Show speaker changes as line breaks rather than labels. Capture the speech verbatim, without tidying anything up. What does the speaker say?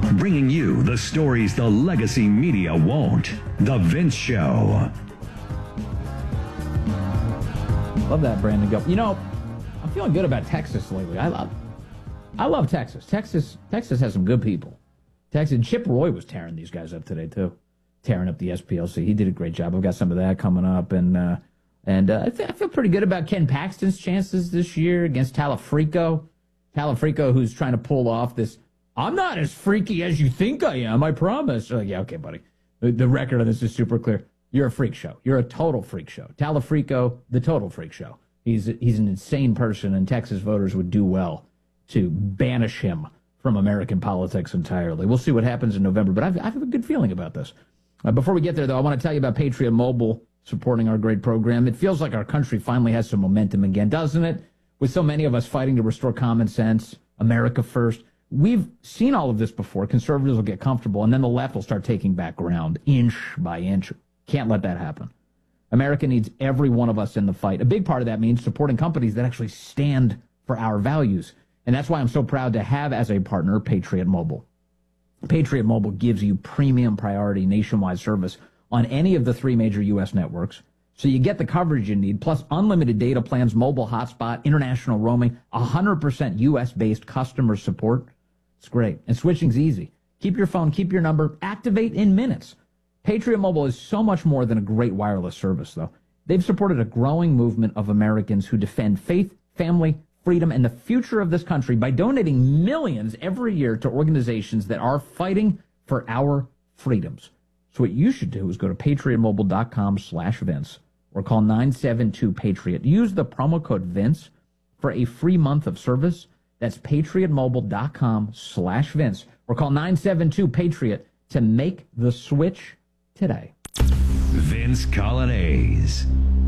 Bringing you the stories the legacy media won't. The Vince Show.
Love that, Brandon. Go. You know, I'm feeling good about Texas lately. I love, I love Texas. Texas, Texas has some good people. Texas. Chip Roy was tearing these guys up today too, tearing up the S P L C. He did a great job. I've got some of that coming up, and uh, and uh, I, th- I feel pretty good about Ken Paxton's chances this year against Talafrico. Talafrico, who's trying to pull off this. I'm not as freaky as you think I am. I promise. Like, yeah, okay, buddy. The, the record on this is super clear. You're a freak show. You're a total freak show. Talafrico, the total freak show. He's he's an insane person, and Texas voters would do well to banish him from American politics entirely. We'll see what happens in November, but I've, I have a good feeling about this. Uh, before we get there, though, I want to tell you about Patriot Mobile supporting our great program. It feels like our country finally has some momentum again, doesn't it? With so many of us fighting to restore common sense, America first. We've seen all of this before. Conservatives will get comfortable, and then the left will start taking back ground inch by inch. Can't let that happen. America needs every one of us in the fight. A big part of that means supporting companies that actually stand for our values. And that's why I'm so proud to have as a partner Patriot Mobile. Patriot Mobile gives you premium priority nationwide service on any of the three major U S networks. So you get the coverage you need, plus unlimited data plans, mobile hotspot, international roaming, one hundred percent U S-based customer support. It's great. And switching's easy. Keep your phone, keep your number, activate in minutes. Patriot Mobile is so much more than a great wireless service, though. They've supported a growing movement of Americans who defend faith, family, freedom, and the future of this country by donating millions every year to organizations that are fighting for our freedoms. So what you should do is go to patriotmobile.com slash Vince or call nine seven two PATRIOT. Use the promo code Vince for a free month of service. That's patriotmobile.com slash Vince or call nine seven two PATRIOT to make the switch today.
Vince Coglianese.